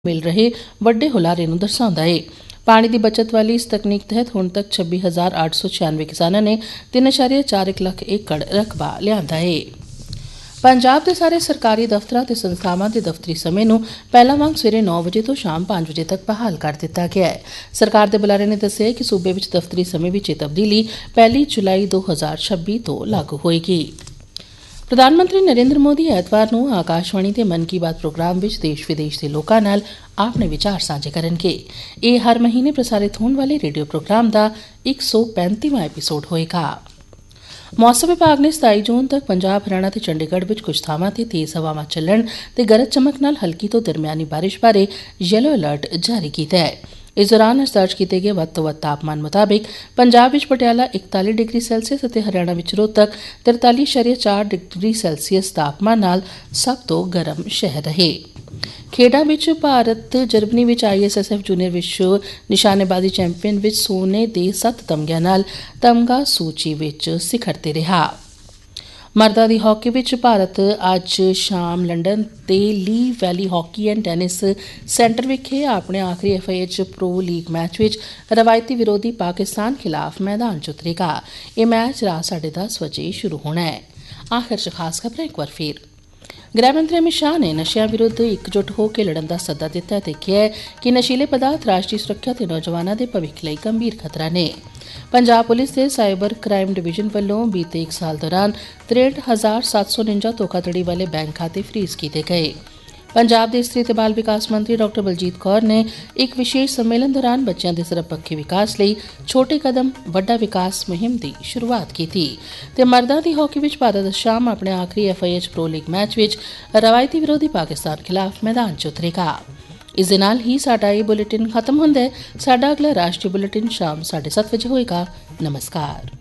मिल रहे ਵੱਡੇ ਹੁਲਾਰੇ ਨੂੰ ਦਰਸਾਉਂਦਾ ਹੈ। ਪਾਣੀ ਦੀ ਬਚਤ ਵਾਲੀ ਇਸ ਤਕਨੀਕ ਤਹਿਤ ਹੁਣ ਤੱਕ 26,896 ਕਿਸਾਨਾਂ ਨੇ 3.41 ਲੱਖ ਏਕੜ ਰਕਬਾ ਲਿਆਂਦਾ ਹੈ। ਪੰਜਾਬ ਦੇ ਸਾਰੇ ਸਰਕਾਰੀ ਦਫ਼ਤਰਾਂ ਤੇ ਸੰਸਥਾਵਾਂ ਦੇ ਦਫ਼ਤਰੀ ਸਮੇਂ ਨੂੰ ਪਹਿਲਾਂ ਵਾਂਗ ਸਵੇਰੇ 9 ਵਜੇ ਤੋਂ ਸ਼ਾਮ 5 ਵਜੇ ਤੱਕ ਬਹਾਲ ਕਰ ਦਿੱਤਾ ਗਿਆ ਹੈ। ਸਰਕਾਰ ਦੇ ਬੁਲਾਰੇ ਨੇ ਦੱਸਿਆ ਕਿ ਸੂਬੇ ਵਿੱਚ ਦਫ਼ਤਰੀ ਸਮੇਂ ਵਿੱਚ ਇਹ ਤਬਦੀਲੀ 1 ਜੁਲਾਈ 2026 ਤੋਂ ਲਾਗੂ ਹੋਏਗੀ। ਪ੍ਰਧਾਨ ਮੰਤਰੀ ਨਰਿੰਦਰ ਮੋਦੀ ਐਤਵਾਰ ਨੂੰ ਆਕਾਸ਼ਵਾਣੀ ਦੇ ਮਨ ਕੀ ਬਾਤ ਪ੍ਰੋਗਰਾਮ ਵਿੱਚ ਦੇਸ਼ ਵਿਦੇਸ਼ ਦੇ ਲੋਕਾਂ ਨਾਲ ਆਪਣੇ ਵਿਚਾਰ ਸਾਂਝੇ ਕਰਨਗੇ। ਇਹ ਹਰ ਮਹੀਨੇ ਪ੍ਰਸਾਰਿਤ ਹੋਣ ਵਾਲੇ ਰੇਡੀਓ ਪ੍ਰੋਗਰਾਮ ਦਾ 135ਵਾਂ ਐਪੀਸੋਡ ਹੋਏਗਾ। ਮੌਸਮ ਵਿਭਾਗ ਨੇ 27 ਜੂਨ ਤੱਕ ਪੰਜਾਬ, ਹਰਿਆਣਾ ਤੇ ਚੰਡੀਗੜ੍ਹ ਵਿੱਚ ਕੁਝ ਥਾਵਾਂ ਤੇ ਤੇਜ਼ ਹਵਾਵਾਂ ਚੱਲਣ ਤੇ ਗਰਜ ਚਮਕ ਨਾਲ ਹਲਕੀ ਤੋਂ ਦਰਮਿਆਨੀ ਬਾਰਿਸ਼ ਬਾਰੇ ਯੈਲੋ ਅਲਰਟ ਜਾਰੀ ਕੀਤਾ ਹੈ। ਇਸ ਦੌਰਾਨ ਦਰਜ ਕੀਤੇ ਗਏ ਵੱਧ ਤੋਂ ਵੱਧ ਤਾਪਮਾਨ ਮੁਤਾਬਿਕ ਪੰਜਾਬ ਵਿੱਚ ਪਟਿਆਲਾ 41 ਡਿਗਰੀ ਸੈਲਸੀਅਸ ਅਤੇ ਹਰਿਆਣਾ ਵਿੱਚ ਰੋਹਤਕ 43.4 ਡਿਗਰੀ ਸੈਲਸੀਅਸ ਤਾਪਮਾਨ ਨਾਲ ਸਭ ਤੋਂ ਗਰਮ ਸ਼ਹਿਰ ਰਹੇ। ਖੇਡਾਂ ਵਿੱਚ ਭਾਰਤ ਜਰਮਨੀ ਵਿੱਚ ISSF ਜੂਨੀਅਰ ਵਿਸ਼ਵ ਨਿਸ਼ਾਨੇਬਾਜ਼ੀ ਚੈਂਪੀਅਨ ਵਿੱਚ ਸੋਨੇ ਦੇ 7 ਤਮਗਿਆਂ ਨਾਲ ਤਮਗਾ ਸੂਚੀ ਵਿੱਚ ਸਿਖਰ ਤੇ ਰਿਹਾ। ਮਰਦਾਂ ਦੀ ਹਾਕੀ ਵਿੱਚ ਭਾਰਤ ਅੱਜ ਸ਼ਾਮ ਲੰਡਨ ਦੇ ਲੀ ਵੈਲੀ ਹਾਕੀ ਐਂਡ ਟੈਨਿਸ ਸੈਂਟਰ ਵਿਖੇ ਆਪਣੇ ਆਖਰੀ FIH ਪ੍ਰੋ ਲੀਗ ਮੈਚ ਵਿੱਚ ਰਵਾਇਤੀ ਵਿਰੋਧੀ ਪਾਕਿਸਤਾਨ ਖਿਲਾਫ ਮੈਦਾਨ 'ਚ ਉਤਰੇਗਾ। ਇਹ ਮੈਚ ਰਾਤ 10:30 ਵਜੇ ਸ਼ੁਰੂ ਹੋਣਾ ਹੈ। ਆਖਿਰ 'ਚ ਖਾਸ ਖਬਰਾਂ ਇੱਕ ਵਾਰ ਫਿਰ। ਗ੍ਰਹਿ ਮੰਤਰੀ ਅਮਿਤ ਸ਼ਾਹ ਨੇ ਨਸ਼ਿਆਂ ਵਿਰੁੱਧ ਇਕਜੁੱਟ ਹੋ ਕੇ ਲੜਨ ਦਾ ਸੱਦਾ ਦਿੱਤਾ ਅਤੇ ਕਿਹਾ ਕਿ ਨਸ਼ੀਲੇ ਪਦਾਰਥ ਰਾਸ਼ਟਰੀ ਸੁਰੱਖਿਆ ਤੇ ਨੌਜਵਾਨਾਂ ਦੇ ਭਵਿੱਖ ਲਈ ਗੰਭੀਰ ਖਤਰਾ ਨੇ। ਪੰਜਾਬ ਪੁਲਿਸ ਦੇ ਸਾਈਬਰ ਕ੍ਰਾਈਮ ਡਿਵੀਜ਼ਨ ਵੱਲੋਂ ਬੀਤੇ 1 ਸਾਲ ਦੌਰਾਨ 63,749 ਧੋਖਾਧੜੀ ਵਾਲੇ ਬੈਂਕ ਖਾਤੇ ਫਰੀਜ਼ ਕੀਤੇ ਗਏ। ਪੰਜਾਬ ਦੇ ਇਸਤਰੀ ਤੇ ਬਾਲ ਵਿਕਾਸ ਮੰਤਰੀ ਡਾ. ਬਲਜੀਤ ਕੌਰ ਨੇ ਇੱਕ ਵਿਸ਼ੇਸ਼ ਸੰਮੇਲਨ ਦੌਰਾਨ ਬੱਚਿਆਂ ਦੇ ਸਰਬਪੱਖੀ ਵਿਕਾਸ ਲਈ ਛੋਟੇ ਕਦਮ ਵੱਡਾ ਵਿਕਾਸ ਮੁਹਿੰਮ ਦੀ ਸ਼ੁਰੂਆਤ ਕੀਤੀ ਤੇ ਮਰਦਾਂ ਦੀ ਹਾਕੀ ਵਿੱਚ ਭਾਰਤ ਸ਼ਾਮ ਆਪਣੇ ਆਖਰੀ FIH ਪ੍ਰੋ ਲੀਗ ਮੈਚ ਵਿੱਚ ਰਵਾਇਤੀ ਵਿਰੋਧੀ ਪਾਕਿਸਤਾਨ ਖਿਲਾਫ ਮੈਦਾਨ 'ਚ ਉਤਰੇਗਾ। ਇਸ ਦੇ ਨਾਲ ਹੀ ਸਾਡਾ ਇਹ ਬੁਲੇਟਿਨ ਖਤਮ ਹੁੰਦਾ ਹੈ। ਸਾਡਾ ਅਗਲਾ ਰਾਸ਼ਟਰੀ ਬੁਲੇਟਿਨ ਸ਼ਾਮ 7:30 ਵਜੇ ਹੋਏਗਾ। ਨਮਸਕਾਰ।